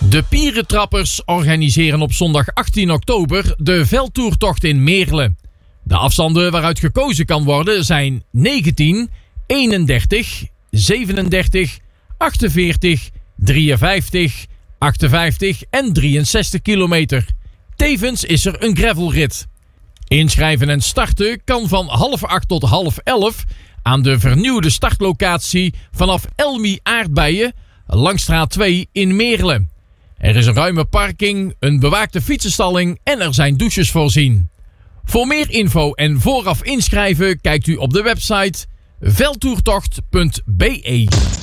De Pierentrappers organiseren op zondag 18 oktober de veldtoertocht in Meerlen. De afstanden waaruit gekozen kan worden zijn 19, 31, 37, 48, 53, 58 en 63 kilometer. Tevens is er een gravelrit. Inschrijven en starten kan van 7:30 tot 10:30 aan de vernieuwde startlocatie vanaf Elmi Aardbeien, Langstraat 2 in Meerlen. Er is een ruime parking, een bewaakte fietsenstalling en er zijn douches voorzien. Voor meer info en vooraf inschrijven kijkt u op de website veldtoertocht.be.